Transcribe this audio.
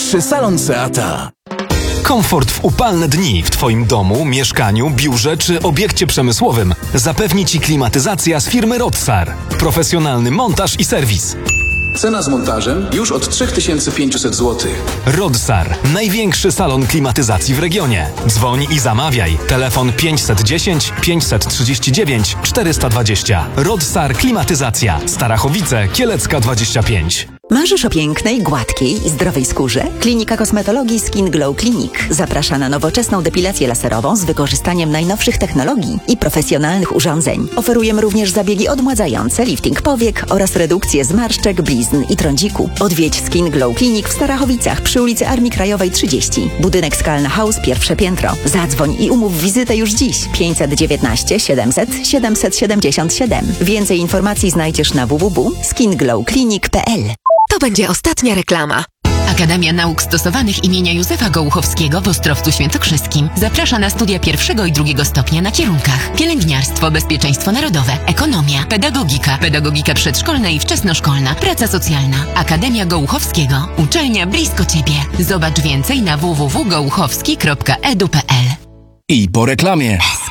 najwyższy salon Seata. Komfort w upalne dni w Twoim domu, mieszkaniu, biurze czy obiekcie przemysłowym zapewni Ci klimatyzacja z firmy Rodsar. Profesjonalny montaż i serwis. Cena z montażem już od 3500 zł. Rodsar. Największy salon klimatyzacji w regionie. Dzwoń i zamawiaj. Telefon 510 539 420. Rodsar Klimatyzacja. Starachowice, Kielecka 25. Marzysz o pięknej, gładkiej i zdrowej skórze? Klinika Kosmetologii Skin Glow Clinic zaprasza na nowoczesną depilację laserową z wykorzystaniem najnowszych technologii i profesjonalnych urządzeń. Oferujemy również zabiegi odmładzające, lifting powiek oraz redukcję zmarszczek, blizn i trądziku. Odwiedź Skin Glow Clinic w Starachowicach przy ulicy Armii Krajowej 30. Budynek Skalna House, pierwsze piętro. Zadzwoń i umów wizytę już dziś. 519 700 777. Więcej informacji znajdziesz na www.skinglowclinic.pl. To będzie ostatnia reklama. Akademia Nauk Stosowanych imienia Józefa Gołuchowskiego w Ostrowcu Świętokrzyskim zaprasza na studia 1. i 2. stopnia na kierunkach: pielęgniarstwo, bezpieczeństwo narodowe, ekonomia, pedagogika przedszkolna i wczesnoszkolna, praca socjalna. Akademia Gołuchowskiego. Uczelnia blisko Ciebie. Zobacz więcej na www.gołuchowski.edu.pl. I po reklamie.